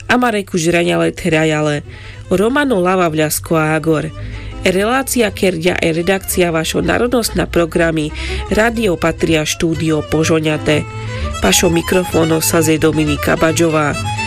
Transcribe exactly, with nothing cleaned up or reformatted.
Amareku žraniale terajale, Romano Lava Vľasko a Agor. Relácia Kerďa e redakcia vašo národnostná programy Radio Patria štúdio Požoňate. Pašo mikrofóno sa je Dominika Baďová.